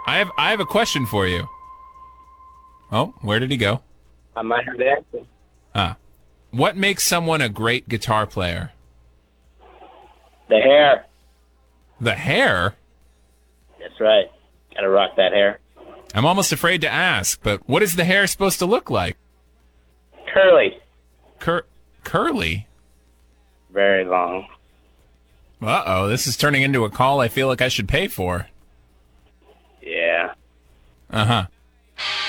I have a question for you. Oh, where did he go? I might have the answer. What makes someone a great guitar player? The hair. The hair? That's right. Gotta rock that hair. I'm almost afraid to ask, but what is the hair supposed to look like? Curly. Curly? Very long. Uh-oh, this is turning into a call I feel like I should pay for. Yeah. Uh-huh.